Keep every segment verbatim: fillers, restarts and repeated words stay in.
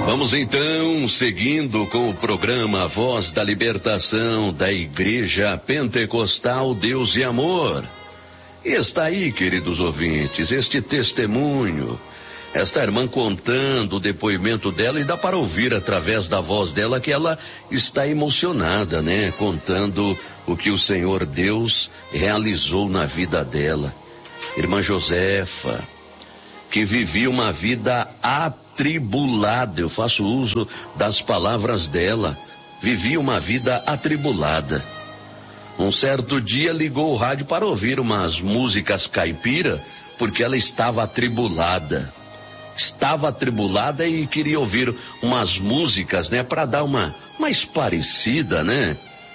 Vamos então, seguindo com o programa Voz da Libertação da Igreja Pentecostal Deus e Amor. E está aí, queridos ouvintes, este testemunho, esta irmã contando o depoimento dela, e dá para ouvir através da voz dela que ela está emocionada, né? Contando o que o Senhor Deus realizou na vida dela. Irmã Josefa, que vivia uma vida atribulada, eu faço uso das palavras dela, vivia uma vida atribulada. Um certo dia ligou o rádio para ouvir umas músicas caipira, porque ela estava atribulada. Estava atribulada e queria ouvir umas músicas, né, para dar uma mais parecida, né?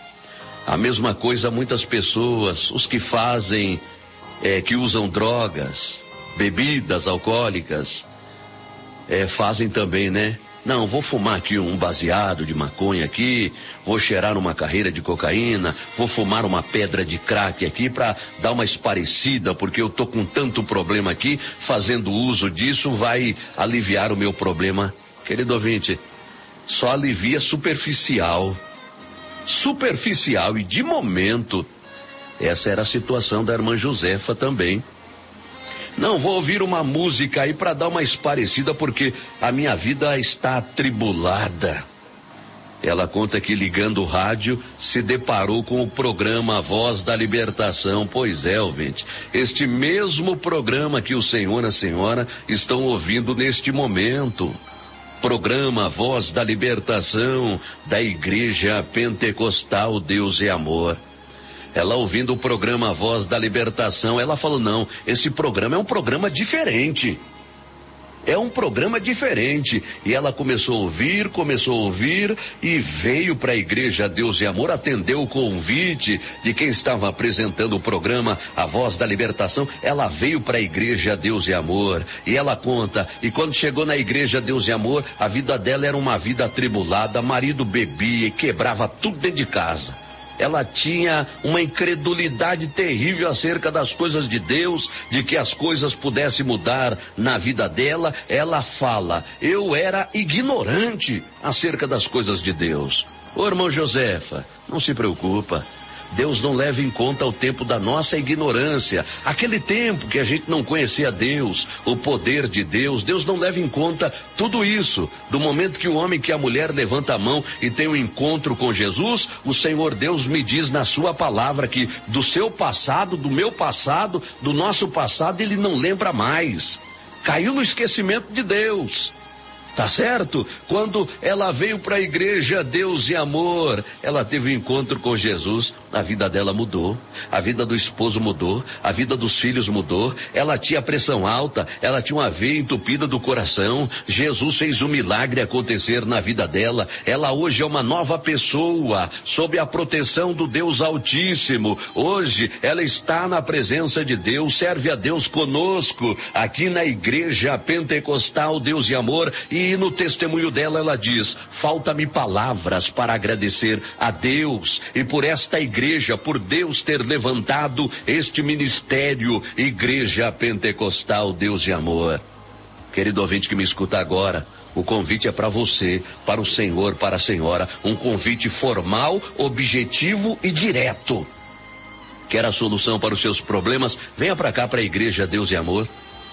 A mesma coisa muitas pessoas, os que fazem, é, que usam drogas, bebidas alcoólicas, é, fazem também, né? Não, vou fumar aqui um baseado de maconha aqui, vou cheirar uma carreira de cocaína, vou fumar uma pedra de crack aqui para dar uma esparecida, porque eu tô com tanto problema aqui, fazendo uso disso vai aliviar o meu problema. Querido ouvinte, só alivia superficial, superficial e de momento. Essa era a situação da irmã Josefa também. Não, vou ouvir uma música aí para dar uma esparecida, porque a minha vida está atribulada. Ela conta que ligando o rádio se deparou com o programa Voz da Libertação. Pois é, ouvinte, este mesmo programa que o senhor e a senhora estão ouvindo neste momento. Programa Voz da Libertação da Igreja Pentecostal Deus e Amor. Ela ouvindo o programa Voz da Libertação, ela falou, não, esse programa é um programa diferente. É um programa diferente. E ela começou a ouvir, começou a ouvir e veio para a Igreja Deus e Amor, atendeu o convite de quem estava apresentando o programa A Voz da Libertação. Ela veio para a Igreja Deus e Amor e ela conta, e quando chegou na Igreja Deus e Amor, a vida dela era uma vida atribulada, marido bebia e quebrava tudo dentro de casa. Ela tinha uma incredulidade terrível acerca das coisas de Deus, de que as coisas pudessem mudar na vida dela. Ela fala, eu era ignorante acerca das coisas de Deus. Ô irmão Josefa, não se preocupa. Deus não leva em conta o tempo da nossa ignorância. Aquele tempo que a gente não conhecia Deus, o poder de Deus, Deus não leva em conta tudo isso. Do momento que o homem, que a mulher levanta a mão e tem um encontro com Jesus, o Senhor Deus me diz na sua palavra que do seu passado, do meu passado, do nosso passado, ele não lembra mais. Caiu no esquecimento de Deus. Tá certo? Quando ela veio para a Igreja Deus e Amor, ela teve um encontro com Jesus, a vida dela mudou, a vida do esposo mudou, a vida dos filhos mudou, ela tinha pressão alta, ela tinha uma veia entupida do coração, Jesus fez um milagre acontecer na vida dela, ela hoje é uma nova pessoa, sob a proteção do Deus Altíssimo. Hoje ela está na presença de Deus, serve a Deus conosco, aqui na Igreja Pentecostal Deus e Amor. E no testemunho dela ela diz, falta-me palavras para agradecer a Deus e por esta igreja, por Deus ter levantado este ministério, Igreja Pentecostal Deus e Amor. Querido ouvinte que me escuta agora, o convite é para você, para o senhor, para a senhora, um convite formal, objetivo e direto. Quer a solução para os seus problemas? Venha para cá, para a Igreja Deus e Amor.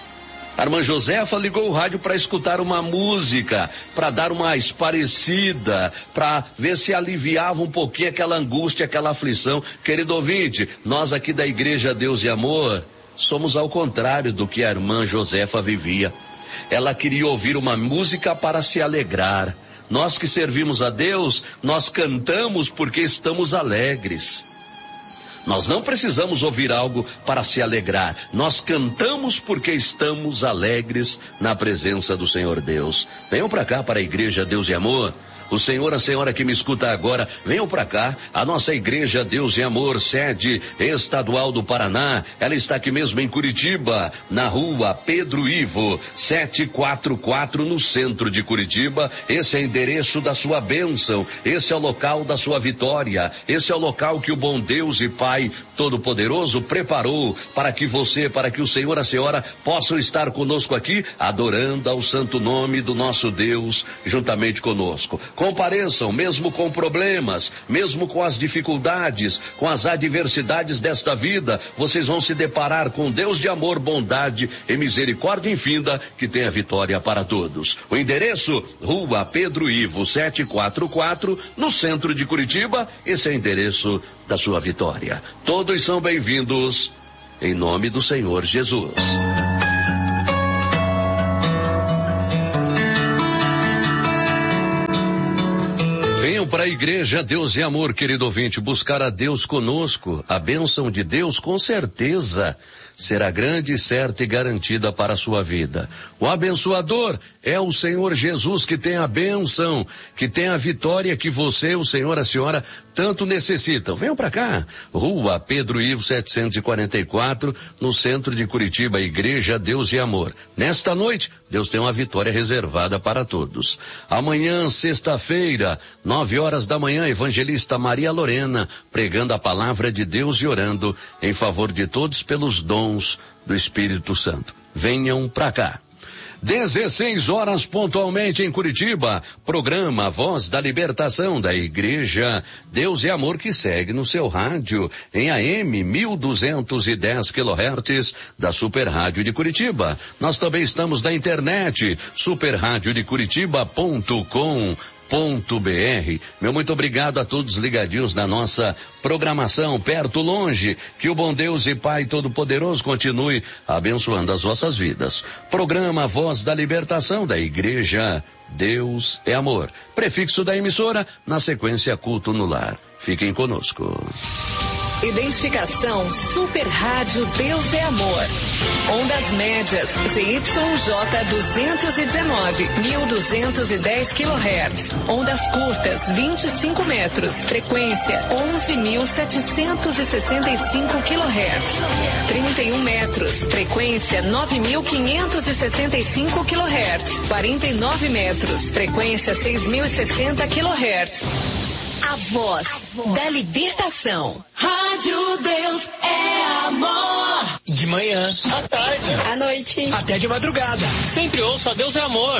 A irmã Josefa ligou o rádio para escutar uma música, para dar uma esparecida, para ver se aliviava um pouquinho aquela angústia, aquela aflição. Querido ouvinte, nós aqui da Igreja Deus e Amor, somos ao contrário do que a irmã Josefa vivia. Ela queria ouvir uma música para se alegrar. Nós que servimos a Deus, nós cantamos porque estamos alegres. Nós não precisamos ouvir algo para se alegrar. Nós cantamos porque estamos alegres na presença do Senhor Deus. Venham para cá, para a Igreja Deus e Amor. O senhor, a senhora que me escuta agora, venham para cá. A nossa igreja Deus e Amor, sede estadual do Paraná, ela está aqui mesmo em Curitiba, na rua Pedro Ivo, setecentos e quarenta e quatro, no centro de Curitiba. Esse é o endereço da sua bênção, esse é o local da sua vitória, esse é o local que o bom Deus e Pai Todo-Poderoso preparou para que você, para que o senhor, a senhora possam estar conosco aqui, adorando ao santo nome do nosso Deus, juntamente conosco. Compareçam, mesmo com problemas, mesmo com as dificuldades, com as adversidades desta vida, vocês vão se deparar com Deus de amor, bondade e misericórdia infinda, que tem a vitória para todos. O endereço, Rua Pedro Ivo, setecentos e quarenta e quatro, no centro de Curitiba. Esse é o endereço da sua vitória. Todos são bem-vindos, em nome do Senhor Jesus. Venham para a igreja Deus e Amor, querido ouvinte, buscar a Deus conosco. A bênção de Deus, com certeza, será grande, certa e garantida para a sua vida. O abençoador é o Senhor Jesus, que tem a bênção, que tem a vitória que você, o Senhor, a senhora, tanto necessitam. Venham para cá. Rua Pedro Ivo, setecentos e quarenta e quatro, no centro de Curitiba, Igreja Deus e Amor. Nesta noite, Deus tem uma vitória reservada para todos. Amanhã, sexta-feira, nove horas da manhã, evangelista Maria Lorena, pregando a palavra de Deus e orando em favor de todos pelos dons do Espírito Santo. Venham para cá. dezesseis horas pontualmente em Curitiba, programa Voz da Libertação da Igreja Deus e Amor, que segue no seu rádio em A M mil duzentos e dez quilohertz da Super Rádio de Curitiba. Nós também estamos na internet, super rádio de curitiba ponto com ponto br. Meu muito obrigado a todos ligadinhos na nossa programação, perto, longe. Que o bom Deus e Pai Todo-Poderoso continue abençoando as vossas vidas. Programa Voz da Libertação da Igreja Deus é Amor. Prefixo da emissora, na sequência Culto no Lar. Fiquem conosco. Identificação Super Rádio Deus é Amor. Ondas médias Z Y J duzentos e dezenove, mil duzentos e dez quilohertz. Ondas curtas vinte e cinco metros. Frequência onze mil setecentos e sessenta e cinco quilohertz. trinta e um metros. Frequência nove mil quinhentos e sessenta e cinco quilohertz. quarenta e nove metros. Frequência seis mil e sessenta quilohertz. A voz da libertação. Rádio Deus é Amor. De manhã, à tarde, à noite, até de madrugada. Sempre ouço a Deus é Amor.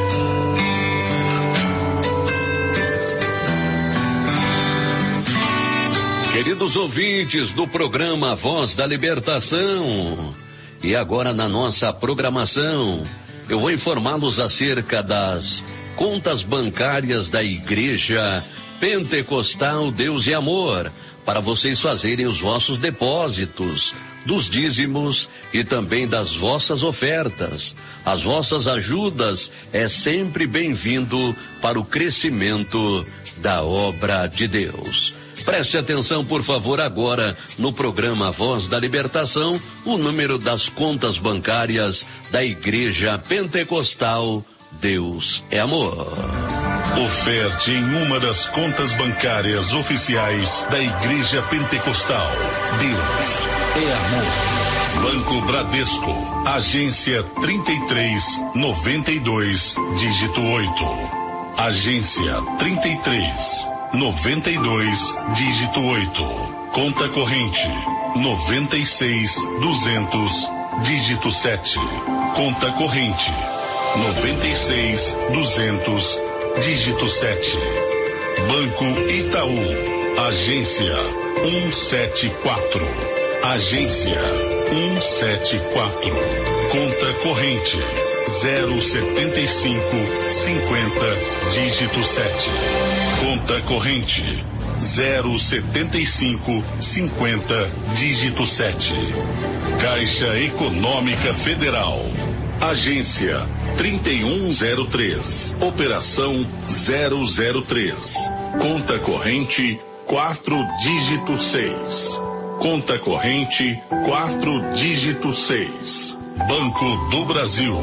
Queridos ouvintes do programa Voz da Libertação, e agora na nossa programação, eu vou informá-los acerca das contas bancárias da Igreja Pentecostal Deus e Amor, para vocês fazerem os vossos depósitos dos dízimos e também das vossas ofertas. As vossas ajudas é sempre bem-vindo para o crescimento da obra de Deus. Preste atenção, por favor, agora no programa Voz da Libertação, o número das contas bancárias da Igreja Pentecostal Deus é Amor. Oferte em uma das contas bancárias oficiais da Igreja Pentecostal Deus é Amor. Banco Bradesco, agência trinta e três, noventa e dois, dígito oito. Agência trinta e três, noventa e dois, dígito oito. Conta corrente noventa e seis, duzentos, dígito sete. Conta corrente noventa e seis, duzentos, dígito sete. Banco Itaú, agência um sete quatro. Agência um sete quatro. Conta corrente zero setenta e cinco, cinquenta, dígito sete. Conta corrente zero setenta e cinco, cinquenta, dígito sete. Caixa Econômica Federal, agência trinta e um zero três, operação zero zero três. Conta corrente quatro, dígito seis. Conta corrente quatro, dígito seis. Banco do Brasil,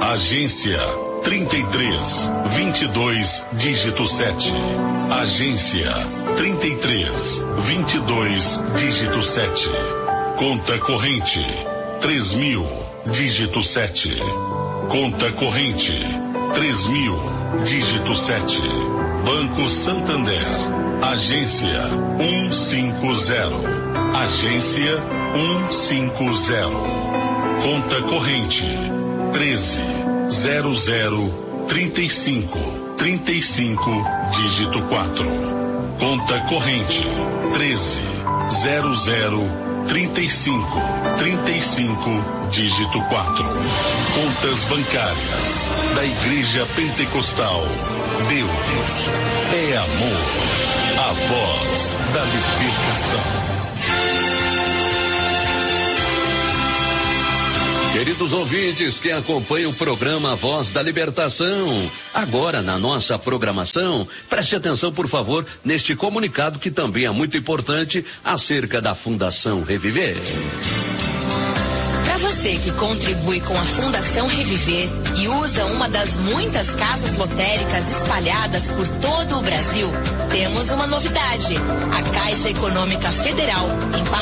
Agência trinta e três, vinte e dois, dígito sete. Agência trinta e três, vinte e dois, dígito sete. Conta corrente três mil, dígito sete. Conta corrente três mil, dígito sete. Banco Santander. Agência um cinco zero. Agência um cinco zero. Conta corrente treze, zero zero, trinta e cinco, trinta e cinco, dígito quatro. Conta corrente treze, zero zero, trinta e cinco, trinta e cinco, dígito quatro. Contas bancárias da Igreja Pentecostal. Deus é amor. A voz da libertação. Queridos ouvintes que acompanham o programa Voz da Libertação, agora na nossa programação, preste atenção, por favor, neste comunicado que também é muito importante acerca da Fundação Reviver. Para você que contribui com a Fundação Reviver e usa uma das muitas casas lotéricas espalhadas por todo o Brasil, temos uma novidade. A Caixa Econômica Federal, em